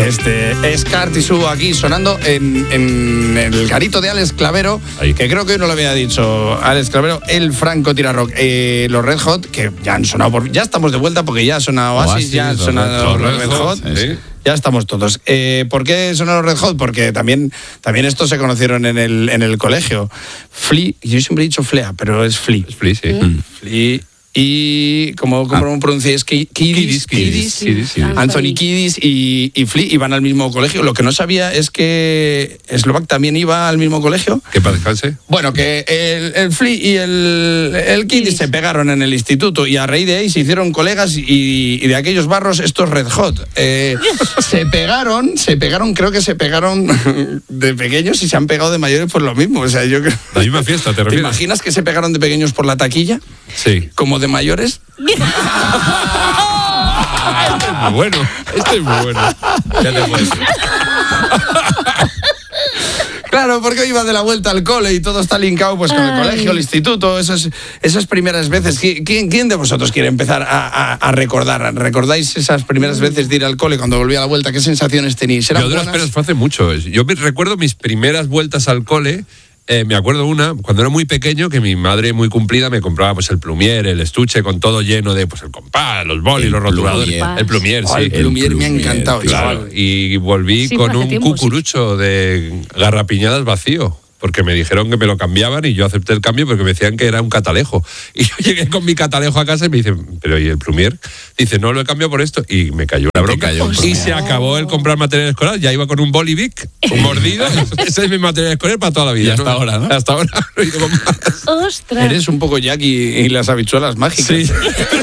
Escartisú aquí sonando en el garito de Alex Clavero, Ahí. que creo que hoy no lo había dicho Alex Clavero, el Franco Tirarrock. Los Red Hot, que ya han sonado, ya estamos de vuelta porque ya ha sonado Oasis, ya han sonado los Red Hot. Sí. Ya estamos todos. ¿Por qué son los Red Hot? Porque también estos se conocieron en el colegio. Flea, yo siempre he dicho Flea, pero es Flea. Es Flea, sí. Flea. Y ¿cómo pronunciáis? Kiddis. Anthony Kiddis y Flea iban al mismo colegio. Lo que no sabía es que Slovak también iba al mismo colegio. Que para descanse. Bueno, que el Flea y el Kiddis se pegaron en el instituto y a raíz de ahí se hicieron colegas y de aquellos barros estos Red Hot. Se pegaron, creo que se pegaron de pequeños y se han pegado de mayores por lo mismo. O sea, yo creo... La misma fiesta, ¿te ¿Te refieres? imaginas que se pegaron de pequeños por la taquilla? Sí. Como de mayores. Muy bueno. Este es muy bueno. Ya te puedes. Claro, porque iba de la vuelta al cole y todo está linkado pues con el colegio, el instituto, esas primeras veces. ¿Quién de vosotros quiere empezar a recordar? ¿Recordáis esas primeras veces de ir al cole cuando volvía a la vuelta? ¿Qué sensaciones teníais? Yo de las primeras fue hace mucho. Yo recuerdo mis primeras vueltas al cole. Me acuerdo una, cuando era muy pequeño, que mi madre muy cumplida me compraba pues el plumier, el estuche con todo lleno de pues el compás, los bolis, los rotuladores. El plumier, sí. El plumier me ha encantado. Claro. Y volví con un cucurucho de garrapiñadas vacío. Porque me dijeron que me lo cambiaban y yo acepté el cambio porque me decían que era un catalejo. Y yo llegué con mi catalejo a casa y me dicen, ¿pero y el plumier? Dice, no, lo he cambiado por esto. Y me cayó una bronca. Y se acabó el comprar material escolar. Ya iba con un bolivic, un mordido. Ese es mi material escolar para toda la vida. Y hasta ahora, ¿no? Hasta ahora. ¡Ostras! Eres un poco Jack y las habichuelas mágicas. Sí.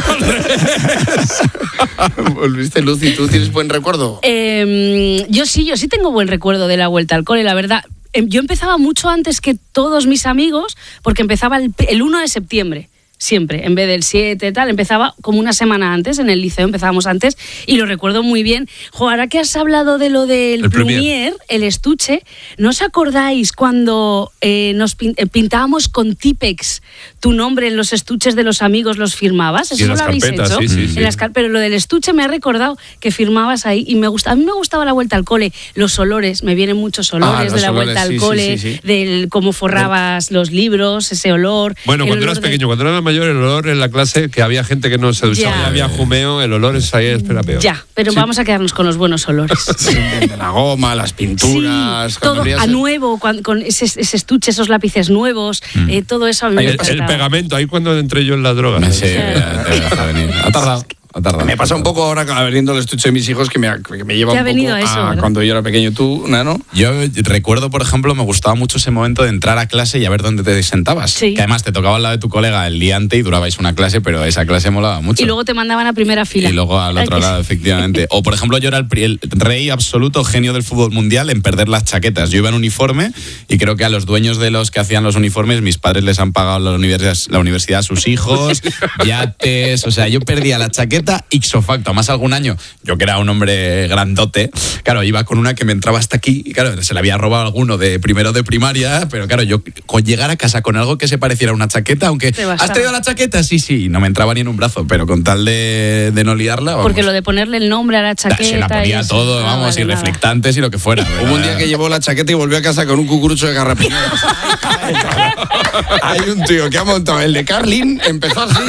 Volviste, Lucy, ¿tú tienes buen recuerdo? Yo sí tengo buen recuerdo de la vuelta al cole, la verdad. Yo empezaba mucho antes que todos mis amigos, porque empezaba el 1 de septiembre. Siempre, en vez del 7 tal, empezaba como una semana antes, en el liceo empezábamos antes, y lo recuerdo muy bien. Ahora que has hablado de lo del plumier, el estuche, ¿no os acordáis cuando nos pintábamos con Tipex tu nombre en los estuches de los amigos, los firmabas? ¿Eso lo habéis hecho? Sí. Pero lo del estuche me ha recordado que firmabas ahí, y a mí me gustaba la vuelta al cole, los olores, me vienen muchos olores de la vuelta al cole, del cómo forrabas los libros, ese olor. Bueno, cuando eras pequeño, cuando eras mayor, el olor en la clase, que había gente que no se duchaba y había jumeo, el olor es ahí, espera peor. Ya, pero vamos a quedarnos con los buenos olores. De la goma, las pinturas. Sí, todo a nuevo, con ese estuche, esos lápices nuevos, todo eso a mí me el pegamento, ahí cuando entré yo en las drogas. Sí, ha tardado. Me pasa un poco ahora abriendo el estuche de mis hijos que me lleva un poco a cuando yo era pequeño. ¿Tú, Nano? Yo recuerdo, por ejemplo, me gustaba mucho ese momento de entrar a clase y a ver dónde te sentabas. Sí. Que además te tocaba al lado de tu colega el día antes y durabais una clase, pero esa clase molaba mucho. Y luego te mandaban a primera fila. Y luego al otro lado, efectivamente. O, por ejemplo, yo era el rey absoluto, genio del fútbol mundial en perder las chaquetas. Yo iba en uniforme y creo que a los dueños de los que hacían los uniformes, mis padres les han pagado la universidad a sus hijos, yates. O sea, yo perdía la chaqueta ipso facto. Más algún año, yo que era un hombre grandote, claro, iba con una que me entraba hasta aquí y claro, se le había robado alguno de primero de primaria, pero claro, yo con llegar a casa con algo que se pareciera a una chaqueta, aunque ¿has traído la chaqueta? Sí, no me entraba ni en un brazo, pero con tal de no liarla, vamos. Porque lo de ponerle el nombre a la chaqueta... Se la ponía todo, vamos, y reflectantes y lo que fuera. Hubo un día que llevó la chaqueta y volvió a casa con un cucurucho de garrapiñadas. Hay un tío que ha montado el de Carlin, empezó así,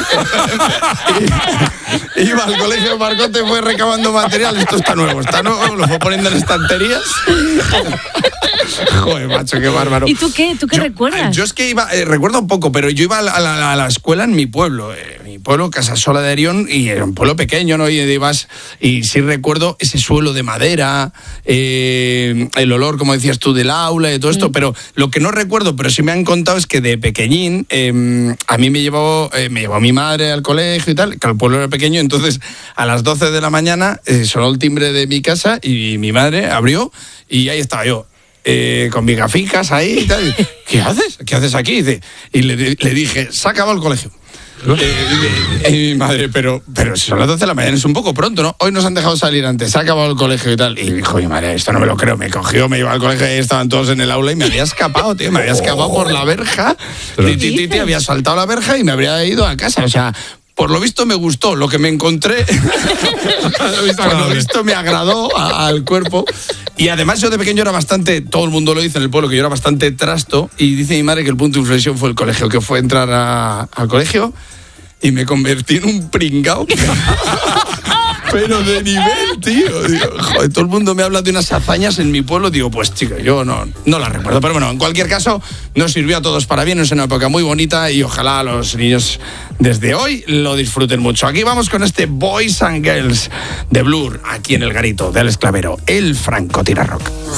iba al colegio de Marcote, fue recabando material. Esto está nuevo, lo fue poniendo en estanterías. Joder, macho, qué bárbaro. ¿Y tú qué recuerdas? Yo es que recuerdo poco, pero yo iba a la escuela en mi pueblo. Mi pueblo, Casasola de Arión, y era un pueblo pequeño, ¿no? Y sí recuerdo ese suelo de madera, el olor, como decías tú, del aula y todo esto, pero lo que no recuerdo, pero sí me han contado, es que de pequeñín a mí me llevó mi madre al colegio y tal, que el pueblo era pequeño, entonces a las 12 de la mañana sonó el timbre de mi casa y mi madre abrió y ahí estaba yo. Con mis gaficas ahí y tal. ¿Qué haces? ¿Qué haces aquí? Y le dije, se ha acabado el colegio. Y mi madre, pero son las 12 de la mañana, es un poco pronto, ¿no? Hoy nos han dejado salir antes, se ha acabado el colegio y tal. Y dijo, mi madre, esto no me lo creo. Me cogió, me iba al colegio y estaban todos en el aula y me había escapado, tío. Me había escapado por la verja. Había saltado la verja y me habría ido a casa. O sea, Por lo visto me gustó, lo que me encontré, por lo visto me agradó al cuerpo. Y además yo de pequeño era bastante, todo el mundo lo dice en el pueblo, que yo era bastante trasto, y dice mi madre que el punto de inflexión fue el colegio, que fue entrar al colegio y me convertí en un pringao. Pero de nivel, tío. Digo, joder, todo el mundo me habla de unas hazañas en mi pueblo. Digo, pues chico, yo no las recuerdo. Pero bueno, en cualquier caso, nos sirvió a todos para bien. Es una época muy bonita y ojalá los niños desde hoy lo disfruten mucho. Aquí vamos con este Boys and Girls de Blur, aquí en el garito del Esclavero, el francotirador rock.